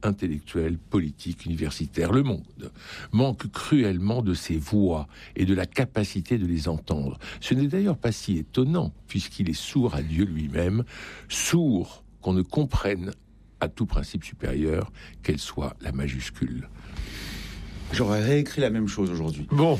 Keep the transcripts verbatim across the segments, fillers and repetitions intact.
intellectuels, politiques, universitaires. Le monde manque cruellement de ces voix et de la capacité de les entendre. Ce n'est d'ailleurs pas si étonnant, puisqu'il est sourd à Dieu lui-même, sourd qu'on ne comprenne à tout principe supérieur, quelle soit la majuscule. J'aurais réécrit la même chose aujourd'hui. Bon,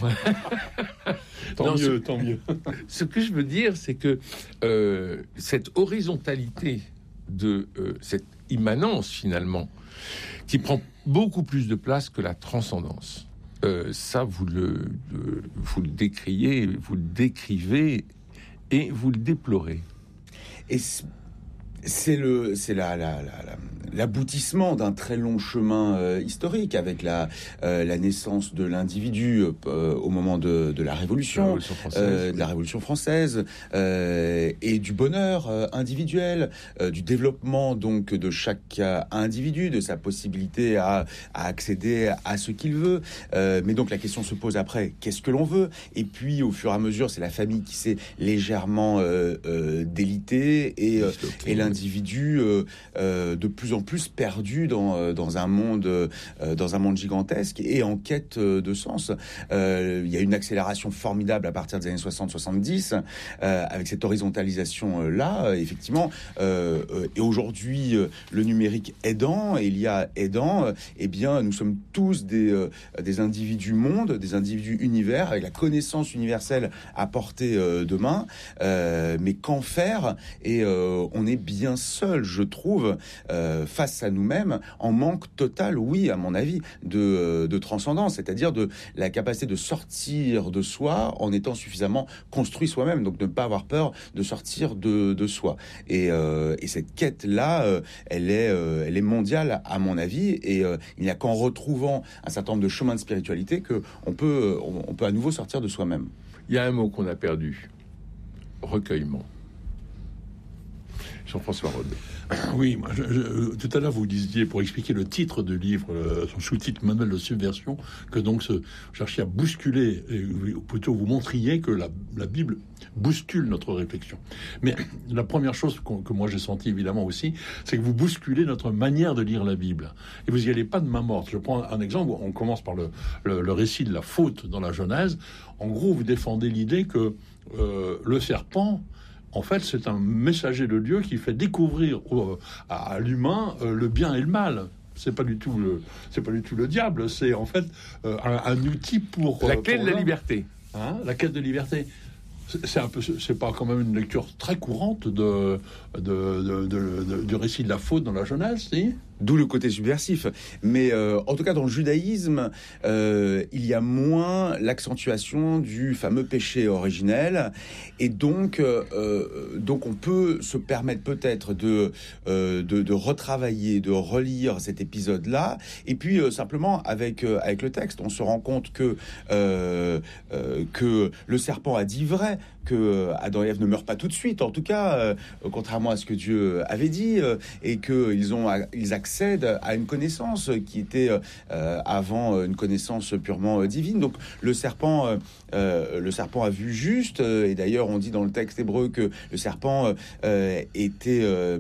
tant non, mieux, ce, tant mieux. Ce que je veux dire, c'est que euh, cette horizontalité de euh, cette immanence finalement, qui prend beaucoup plus de place que la transcendance. Euh, ça, vous le, le, vous le décriez, vous le décrivez et vous le déplorez. Et c'est le, c'est la, la, la, la, l'aboutissement d'un très long chemin euh, historique avec la, euh, la naissance de l'individu euh, au moment de, de la Révolution, la Révolution française, euh, oui. de la Révolution française euh, et du bonheur euh, individuel, euh, du développement donc de chaque euh, individu, de sa possibilité à, à accéder à ce qu'il veut. Euh, mais donc la question se pose après, qu'est-ce que l'on veut ? Et puis au fur et à mesure, c'est la famille qui s'est légèrement euh, euh, délitée et, euh, et l'individu euh, euh, de plus en plus perdu dans dans un monde euh, dans un monde gigantesque et en quête de sens. Euh, il y a une accélération formidable à partir des années soixante soixante-dix euh, avec cette horizontalisation euh, là effectivement euh, euh, et aujourd'hui euh, le numérique aidant et il y a aidant euh, eh bien nous sommes tous des euh, des individus mondes, des individus univers avec la connaissance universelle à portée euh, de main, euh, mais qu'en faire? Et euh, on est bien seul, je trouve, euh, face à nous-mêmes, en manque total, oui, à mon avis, de, de transcendance, c'est-à-dire de la capacité de sortir de soi en étant suffisamment construit soi-même, donc de ne pas avoir peur de sortir de, de soi. Et, euh, et cette quête-là, euh, elle est, euh, elle est mondiale, à mon avis, et euh, il n'y a qu'en retrouvant un certain nombre de chemins de spiritualité que on peut, on, on peut à nouveau sortir de soi-même. Il y a un mot qu'on a perdu, recueillement. Jean-François Rode. Oui, moi, je, je, tout à l'heure vous disiez, pour expliquer le titre du livre, euh, son sous-titre Manuel de subversion, que donc ce, cherchiez à bousculer, et, ou plutôt vous montriez que la, la Bible bouscule notre réflexion. Mais la première chose que moi j'ai senti évidemment aussi, c'est que vous bousculez notre manière de lire la Bible. Et vous n'y allez pas de main morte. Je prends un exemple, on commence par le, le, le récit de la faute dans la Genèse. En gros, vous défendez l'idée que euh, le serpent, en fait, c'est un messager de Dieu qui fait découvrir euh, à l'humain euh, le bien et le mal. C'est pas du tout le, c'est pas du tout le diable. C'est en fait euh, un, un outil pour la euh, clé pour de la l'homme. liberté. Hein, la quête de liberté. C'est un peu, c'est pas quand même une lecture très courante de, de, de, de, de du récit de la faute dans la Genèse, si? D'où le côté subversif. Mais euh, en tout cas, dans le judaïsme, euh, il y a moins l'accentuation du fameux péché originel. Et donc, euh, donc on peut se permettre peut-être de, euh, de, de retravailler, de relire cet épisode-là. Et puis, euh, simplement, avec, euh, avec le texte, on se rend compte que, euh, euh, que le serpent a dit vrai, que Adam et Ève ne meurent pas tout de suite, en tout cas, euh, contrairement à ce que Dieu avait dit, euh, et qu'ils ont, ils accèdent à une connaissance qui était euh, avant une connaissance purement divine. Donc le serpent, euh, le serpent a vu juste, euh, et d'ailleurs on dit dans le texte hébreu que le serpent euh, était euh,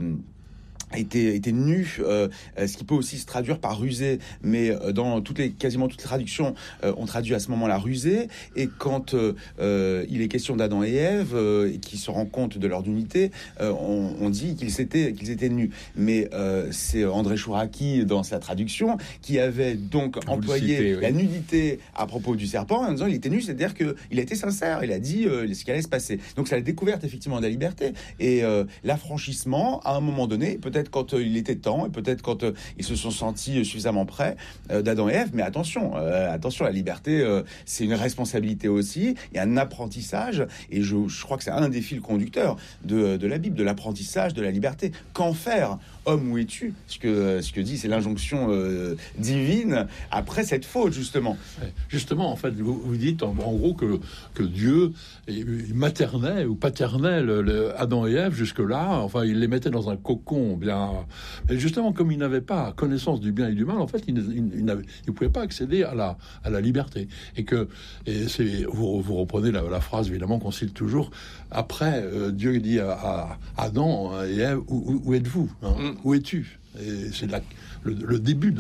était était nu, euh, ce qui peut aussi se traduire par rusé, mais dans toutes les quasiment toutes les traductions euh, on traduit à ce moment-là rusé. Et quand euh, il est question d'Adam et Ève euh, et qui se rendent compte de leur nudité, euh, on, on dit qu'ils étaient qu'ils étaient nus. Mais euh, c'est André Chouraki dans sa traduction qui avait donc Vous employé citez, oui. la nudité à propos du serpent en disant il était nu, c'est-à-dire que il a été sincère, il a dit euh, ce qui allait se passer. Donc c'est la découverte effectivement de la liberté et euh, l'affranchissement à un moment donné, peut-être quand euh, il était temps, et peut-être quand euh, ils se sont sentis suffisamment prêts euh, d'Adam et Ève. Mais attention, euh, attention, la liberté, euh, c'est une responsabilité aussi, il y a un apprentissage, et je, je crois que c'est un des fils conducteurs de, de la Bible, de l'apprentissage de la liberté. Qu'en faire, homme, où es-tu? Ce que, ce que dit, c'est l'injonction euh, divine après cette faute, justement. Justement, en fait, vous, vous dites en, en gros que, que Dieu maternait ou paternait le, le Adam et Ève jusque-là, enfin, il les mettait dans un cocon bien. Mais justement, comme il n'avait pas connaissance du bien et du mal, en fait, il ne pouvait pas accéder à la, à la liberté. Et que, et c'est, vous, vous reprenez la, la phrase, évidemment, qu'on cite toujours. Après, euh, Dieu dit à, à Adam et Ève, où, où, où êtes-vous, hein? mm. Où es-tu? Et c'est là le, le début de